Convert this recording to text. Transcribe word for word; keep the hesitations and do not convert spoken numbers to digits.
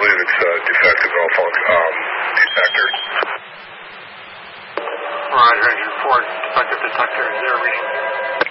believe it's uh, defective Norfolk um, detector. Roger, engine four, defective detector, zero reading.